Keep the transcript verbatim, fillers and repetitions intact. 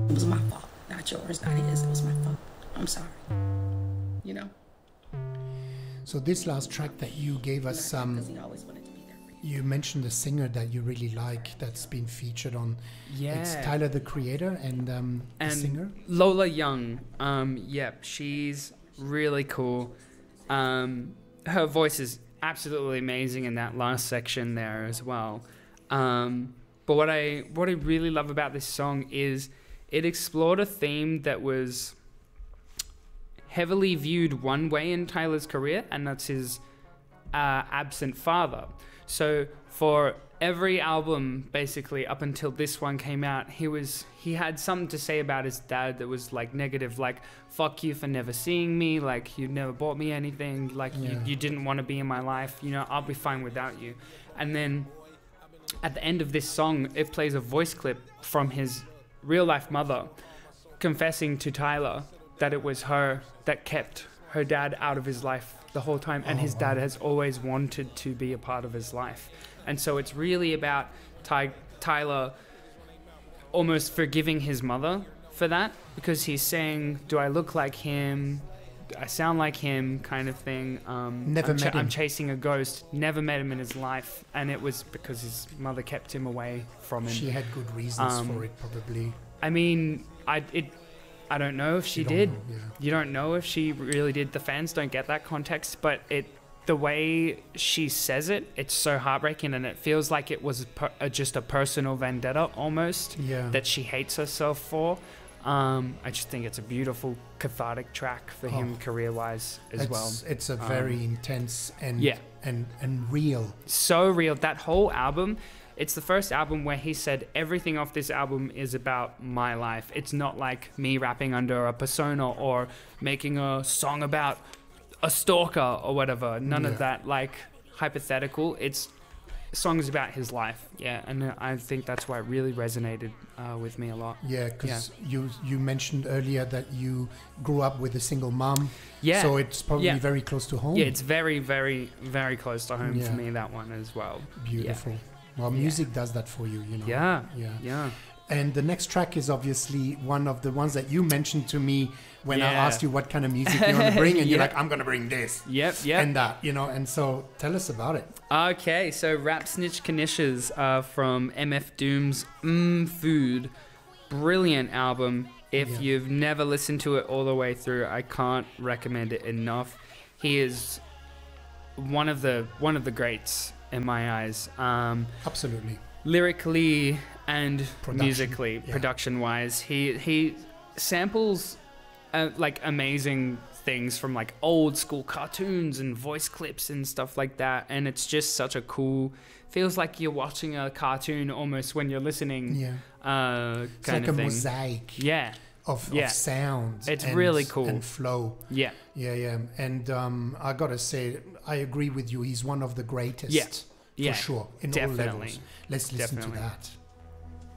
It was my fault, not yours, not his. It was my fault. I'm sorry. You know? So this last track that you gave us, um, Because he always wanted to be there for you. you mentioned a singer that you really like that's been featured on. Yeah. It's Tyler, the creator, and um, and the singer. Lola Young. Um, yep, she's really cool. Um, her voice is absolutely amazing in that last section there as well. Um, but what I what I really love about this song is it explored a theme that was heavily viewed one way in Tyler's career, and that's his uh, absent father. So for every album, basically up until this one came out, he was he had something to say about his dad that was like negative, like "fuck you for never seeing me," like "you never bought me anything," like Yeah. you, you didn't want to be in my life, you know, I'll be fine without you. And then at the end of this song, it plays a voice clip from his real life mother confessing to Tyler that it was her that kept her dad out of his life the whole time, and Oh, his dad wow. has always wanted to be a part of his life. And so it's really about Ty- Tyler almost forgiving his mother for that, because he's saying, do I look like him? Do I sound like him, kind of thing. Um, Never I'm met him. I'm chasing a ghost, never met him in his life, and it was because his mother kept him away from him. She had good reasons Um, for it, probably. I mean, I it, I don't know if she You don't did. know, yeah. You don't know if she really did. The fans don't get that context, but it, the way she says it, it's so heartbreaking, and it feels like it was per, uh, just a personal vendetta almost Yeah. that she hates herself for. Um, I just think it's a beautiful cathartic track for him Oh. career-wise as it's, well. It's a very Um, intense and yeah. and and real. So real. That whole album, it's the first album where he said everything off this album is about my life. It's not like me rapping under a persona or making a song about a stalker or whatever. None Yeah. of that like hypothetical. It's songs about his life. Yeah, and uh, I think that's why it really resonated uh, with me a lot. Yeah, because you you mentioned earlier that you grew up with a single mom. Yeah. So it's probably Yeah. very close to home. Yeah, it's very, very, very close to home Yeah. for me, that one as well. Beautiful. Well, music does that for you, you know. Yeah. Yeah. Yeah. And the next track is obviously one of the ones that you mentioned to me when I Yeah. asked you what kind of music you want to bring, and you're Yeah. like, I'm going to bring this Yep, yep. and that, you know. And so tell us about it. Okay, so Rap Snitch Knishes uh, from M F Doom's Mmm Food. Brilliant album. If Yeah. you've never listened to it all the way through, I can't recommend it enough. He is one of the one of the greats in my eyes. Um, Absolutely. lyrically and Production, musically, yeah. production-wise, he he samples uh, like amazing things from like old school cartoons and voice clips and stuff like that, and it's just such a cool. Feels like you're watching a cartoon almost when you're listening. Yeah. Uh, It's kind like of a thing. mosaic Yeah, of, Yeah. of sounds. It's and, really cool. And flow. yeah, Yeah, yeah. And um, I got to say, I agree with you. He's one of the greatest. Yeah. For yeah. sure. In Definitely. all levels. Let's listen Definitely. to that.